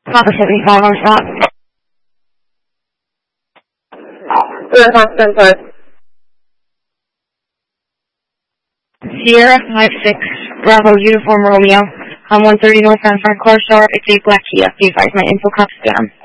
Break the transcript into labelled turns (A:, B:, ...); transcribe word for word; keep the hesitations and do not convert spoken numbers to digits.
A: Papa seventy-five on stop. Sierra five six Bravo Uniform Romeo. I'm one thirty North San Francisco Shore. It's a black Kia. Be advised my info comes down.